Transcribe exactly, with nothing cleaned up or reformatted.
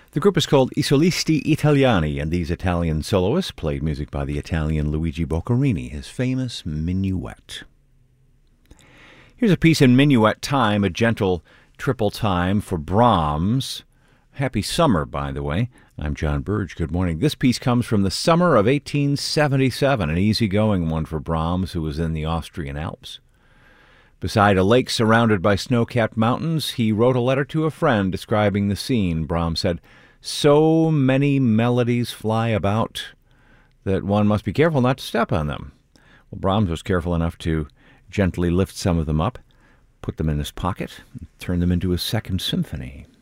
The group is called I Solisti Italiani, and these Italian soloists played music by the Italian Luigi Boccherini, his famous Minuet. Here's a piece in minuet time, a gentle triple time for Brahms. Happy summer, by the way. I'm John Burge. Good morning. This piece comes from the summer of eighteen seventy-seven, an easygoing one for Brahms, who was in the Austrian Alps. Beside a lake surrounded by snow-capped mountains, he wrote a letter to a friend describing the scene. Brahms said, "So many melodies fly about that one must be careful not to step on them." Well, Brahms was careful enough to gently lift some of them up, put them in his pocket, and turn them into his second symphony.